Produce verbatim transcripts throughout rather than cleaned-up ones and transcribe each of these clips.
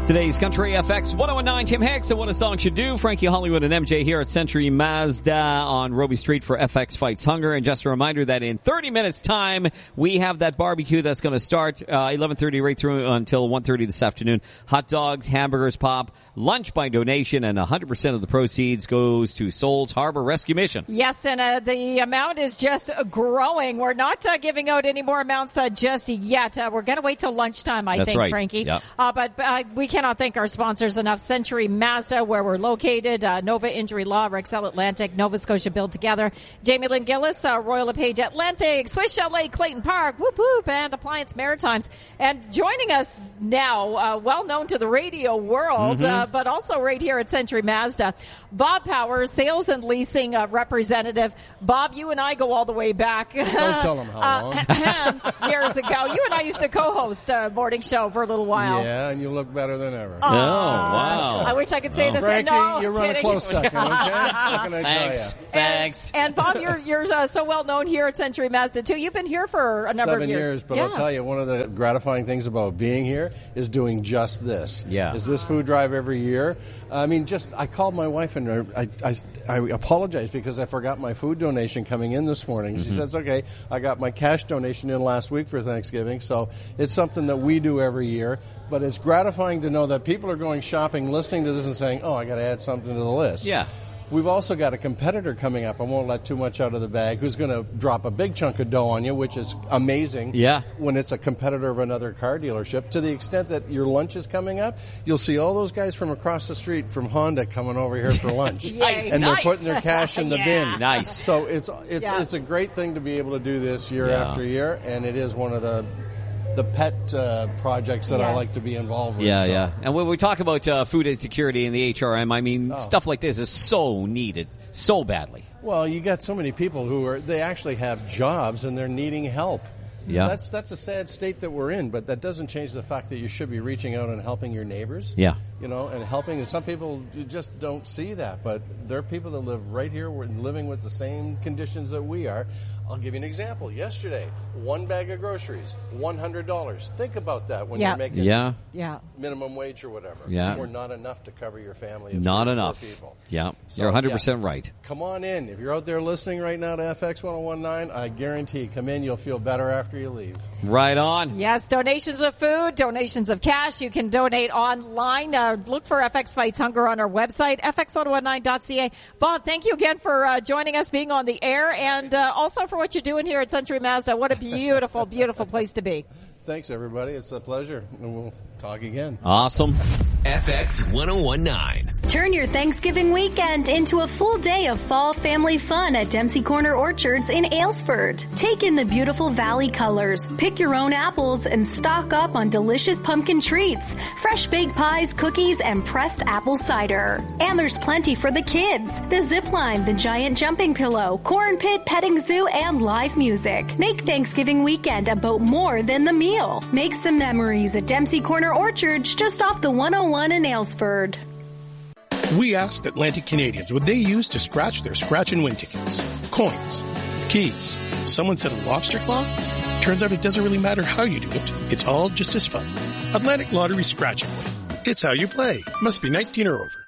Today's Country F X one oh one nine, Tim Hicks and What a Song Should Do. Frankie Hollywood and M J here at Century Mazda on Robie Street for F X Fights Hunger. And just a reminder that in thirty minutes time, we have that barbecue that's going to start uh, eleven thirty right through until one thirty this afternoon. Hot dogs, hamburgers pop, lunch by donation, and one hundred percent of the proceeds goes to Souls Harbor Rescue Mission. Yes, and uh, the amount is just growing. We're not uh, giving out any more amounts uh, just yet. Uh, we're going to wait till lunchtime, I that's think, right. Frankie. Yep. Uh, but uh, we cannot thank our sponsors enough. Century Mazda, where we're located, uh, Nova Injury Law, Rexel Atlantic, Nova Scotia Build Together, Jamie Lynn Gillis, uh, Royal LePage Atlantic, Swiss Chalet, Clayton Park, Whoop Whoop, and Appliance Maritimes. And joining us now, uh, well known to the radio world, mm-hmm. uh, but also right here at Century Mazda, Bob Powers, sales and leasing uh, representative. Bob, you and I go all the way back. Don't tell them how long. uh, years ago. You and I used to co-host a morning show for a little while. Yeah, and you look better than ever. Oh, wow. I wish I could say oh. this. Frankie, no, you run kidding. a close second, okay? What can I Thanks. tell you? Thanks. And, and Bob, you're you're uh, so well known here at Century Mazda too. You've been here for a number Seven of years. years, but yeah. I'll tell you, one of the gratifying things about being here is doing just this. Yeah. Is this food drive every year? I mean, just I called my wife and I I, I apologized because I forgot my food donation coming in this morning. She mm-hmm. says, "Okay, I got my cash donation in last week for Thanksgiving, so it's something that we do every year." But it's gratifying to know that people are going shopping, listening to this and saying, "Oh, I got to add something to the list." Yeah. We've also got a competitor coming up. I won't let too much out of the bag. Who's going to drop a big chunk of dough on you, which is amazing. Yeah. When it's a competitor of another car dealership, to the extent that your lunch is coming up, you'll see all those guys from across the street from Honda coming over here for lunch, Yay. and Nice. they're putting their cash in the Yeah. bin. Nice. So it's it's Yeah. it's a great thing to be able to do this year Yeah. after year, and it is one of the the pet uh, projects that I Yes. like to be involved with. Yeah, so. yeah. And when we talk about uh, food insecurity and the H R M, I mean, Oh. stuff like this is so needed so badly. Well, you got so many people who are they actually have jobs and they're needing help. Yeah. That's that's a sad state that we're in, but that doesn't change the fact that you should be reaching out and helping your neighbors. Yeah. You know, and helping. And some people you just don't see that, but there are people that live right here, we're living with the same conditions that we are. I'll give you an example. Yesterday, one bag of groceries, one hundred dollars. Think about that when Yeah. you're making Yeah. Yeah. minimum wage or whatever. Yeah. Or not enough to cover your family. If Not you're enough. poor people. Yeah. So, You're one hundred percent yeah. right. Come on in. If you're out there listening right now to F X one oh one nine, I guarantee, come in, you'll feel better after you leave. Right on. Yes, donations of food, donations of cash. You can donate online. Uh, look for F X Fights Hunger on our website, f x one oh one nine dot c a. Bob, thank you again for uh, joining us, being on the air, and uh, also for what you're doing here at Century Mazda. What a beautiful, beautiful place to be. Thanks, everybody. It's a pleasure. And we'll talk again. Awesome. F X one oh one nine. Turn your Thanksgiving weekend into a full day of fall family fun at Dempsey Corner Orchards in Aylesford. Take in the beautiful valley colors, pick your own apples, and stock up on delicious pumpkin treats, fresh baked pies, cookies, and pressed apple cider. And there's plenty for the kids. The zip line, the giant jumping pillow, corn pit, petting zoo, and live music. Make Thanksgiving weekend about more than the meal. Make some memories at Dempsey Corner Orchards just off the one oh one in Aylesford. We asked Atlantic Canadians what they use to scratch their scratch and win tickets. Coins. Keys. Someone said a lobster claw? Turns out it doesn't really matter how you do it. It's all just as fun. Atlantic Lottery Scratch and Win. It's how you play. Must be nineteen or over.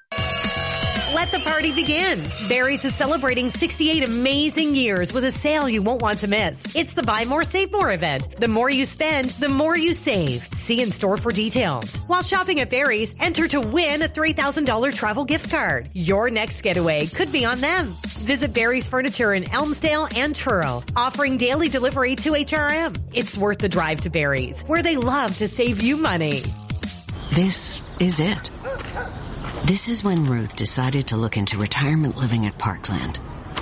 Let the party begin. Barry's is celebrating sixty-eight amazing years with a sale you won't want to miss. It's the Buy More, Save More event. The more you spend, the more you save. See in store for details. While shopping at Barry's, enter to win a three thousand dollars travel gift card. Your next getaway could be on them. Visit Barry's Furniture in Elmsdale and Truro, offering daily delivery to H R M. It's worth the drive to Barry's, where they love to save you money. This is it. This is when Ruth decided to look into retirement living at Parkland.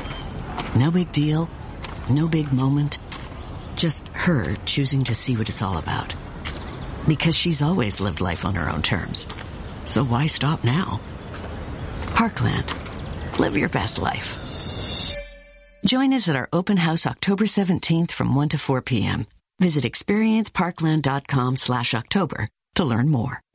No big deal, no big moment, just her choosing to see what it's all about. Because she's always lived life on her own terms. So why stop now? Parkland. Live your best life. Join us at our open house October seventeenth from one to four p.m. Visit experienceparkland.com slash October to learn more.